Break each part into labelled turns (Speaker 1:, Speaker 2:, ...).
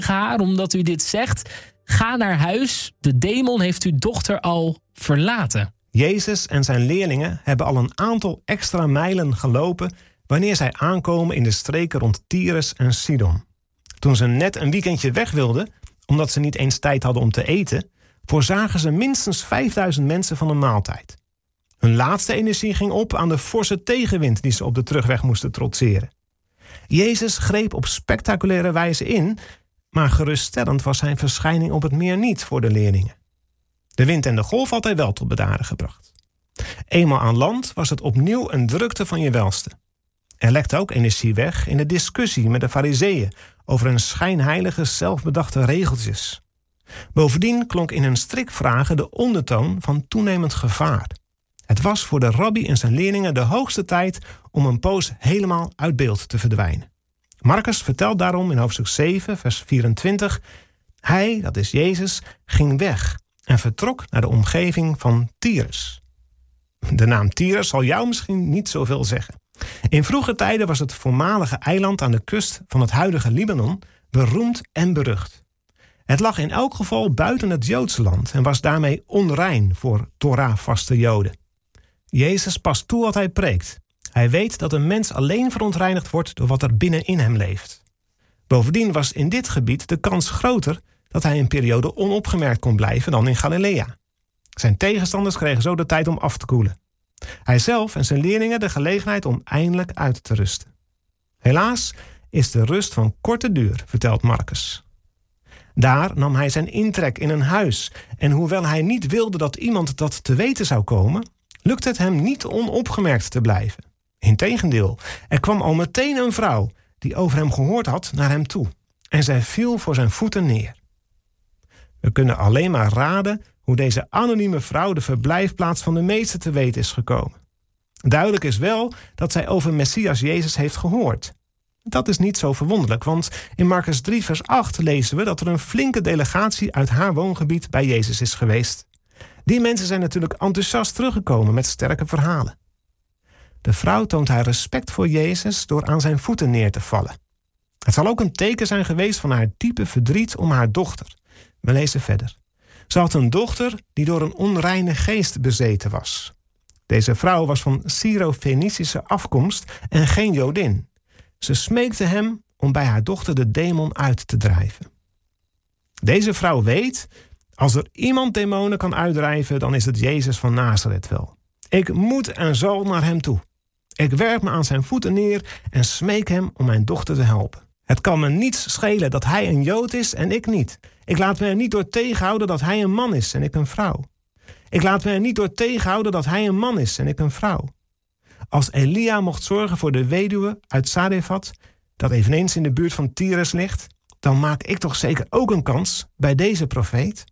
Speaker 1: haar omdat u dit zegt. Ga naar huis, de demon heeft uw dochter al verlaten.
Speaker 2: Jezus en zijn leerlingen hebben al een aantal extra mijlen gelopen wanneer zij aankomen in de streken rond Tyrus en Sidon. Toen ze net een weekendje weg wilden, omdat ze niet eens tijd hadden om te eten, voorzagen ze minstens 5000 mensen van een maaltijd. Hun laatste energie ging op aan de forse tegenwind die ze op de terugweg moesten trotseren. Jezus greep op spectaculaire wijze in, maar geruststellend was zijn verschijning op het meer niet voor de leerlingen. De wind en de golf had hij wel tot bedaren gebracht. Eenmaal aan land was het opnieuw een drukte van je welste. Er lekte ook energie weg in de discussie met de Farizeeën over hun schijnheilige, zelfbedachte regeltjes. Bovendien klonk in hun strikvragen de ondertoon van toenemend gevaar. Het was voor de rabbi en zijn leerlingen de hoogste tijd om een poos helemaal uit beeld te verdwijnen. Marcus vertelt daarom in hoofdstuk 7, vers 24... Hij, dat is Jezus, ging weg en vertrok naar de omgeving van Tyrus. De naam Tyrus zal jou misschien niet zoveel zeggen. In vroege tijden was het voormalige eiland aan de kust van het huidige Libanon beroemd en berucht. Het lag in elk geval buiten het Joodse land en was daarmee onrein voor Torah-vaste Joden. Jezus past toe wat hij preekt. Hij weet dat een mens alleen verontreinigd wordt door wat er binnenin hem leeft. Bovendien was in dit gebied de kans groter dat hij een periode onopgemerkt kon blijven dan in Galilea. Zijn tegenstanders kregen zo de tijd om af te koelen. Hij zelf en zijn leerlingen de gelegenheid om eindelijk uit te rusten. Helaas is de rust van korte duur, vertelt Marcus. Daar nam hij zijn intrek in een huis en hoewel hij niet wilde dat iemand dat te weten zou komen, lukte het hem niet onopgemerkt te blijven. Integendeel, er kwam al meteen een vrouw die over hem gehoord had naar hem toe en zij viel voor zijn voeten neer. We kunnen alleen maar raden hoe deze anonieme vrouw de verblijfplaats van de meester te weten is gekomen. Duidelijk is wel dat zij over Messias Jezus heeft gehoord. Dat is niet zo verwonderlijk, want in Marcus 3 vers 8 lezen we dat er een flinke delegatie uit haar woongebied bij Jezus is geweest. Die mensen zijn natuurlijk enthousiast teruggekomen met sterke verhalen. De vrouw toont haar respect voor Jezus door aan zijn voeten neer te vallen. Het zal ook een teken zijn geweest van haar diepe verdriet om haar dochter. We lezen verder. Ze had een dochter die door een onreine geest bezeten was. Deze vrouw was van Syro-Fenicische afkomst en geen Jodin. Ze smeekte hem om bij haar dochter de demon uit te drijven. Deze vrouw weet, als er iemand demonen kan uitdrijven, dan is het Jezus van Nazareth wel. Ik moet en zal naar hem toe. Ik werp me aan zijn voeten neer en smeek hem om mijn dochter te helpen. Het kan me niets schelen dat hij een Jood is en ik niet. Ik laat me er niet door tegenhouden dat hij een man is en ik een vrouw. Ik laat me er niet door tegenhouden dat hij een man is en ik een vrouw. Als Elia mocht zorgen voor de weduwe uit Zarefat, dat eveneens in de buurt van Tyrus ligt, dan maak ik toch zeker ook een kans bij deze profeet?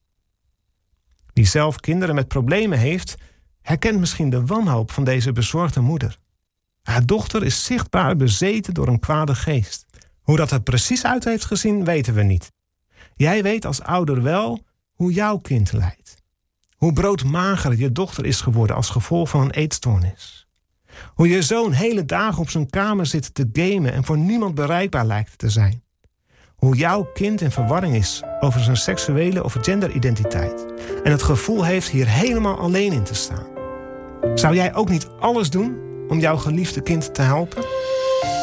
Speaker 2: Wie zelf kinderen met problemen heeft, herkent misschien de wanhoop van deze bezorgde moeder. Haar dochter is zichtbaar bezeten door een kwade geest. Hoe dat er precies uit heeft gezien, weten we niet. Jij weet als ouder wel hoe jouw kind lijdt. Hoe broodmager je dochter is geworden als gevolg van een eetstoornis. Hoe je zoon hele dagen op zijn kamer zit te gamen en voor niemand bereikbaar lijkt te zijn. Hoe jouw kind in verwarring is over zijn seksuele of genderidentiteit en het gevoel heeft hier helemaal alleen in te staan. Zou jij ook niet alles doen om jouw geliefde kind te helpen?